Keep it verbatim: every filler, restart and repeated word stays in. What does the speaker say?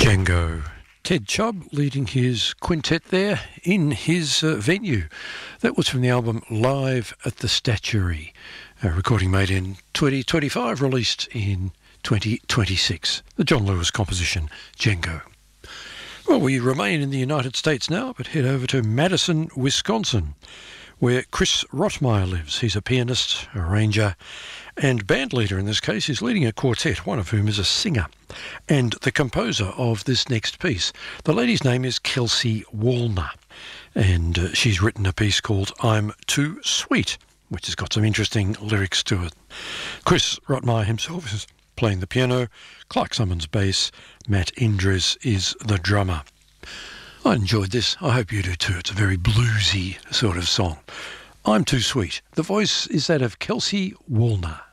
Django. Ted Chubb leading his quintet there in his uh, venue. That was from the album Live at the Statuary, a recording made in twenty twenty-five, released in twenty twenty-six. The John Lewis composition, Django. Well, we remain in the United States now, but head over to Madison, Wisconsin, where Chris Rottmeyer lives. He's a pianist, arranger, and band leader in this case. He's leading a quartet, one of whom is a singer, and the composer of this next piece. The lady's name is Kelsey Wallner, and uh, she's written a piece called I'm Too Sweet, which has got some interesting lyrics to it. Chris Rottmeyer himself is playing the piano, Clark Summons bass, Matt Indres is the drummer. I enjoyed this. I hope you do too. It's a very bluesy sort of song. I'm Too Sweet. The voice is that of Kelsey Wallner.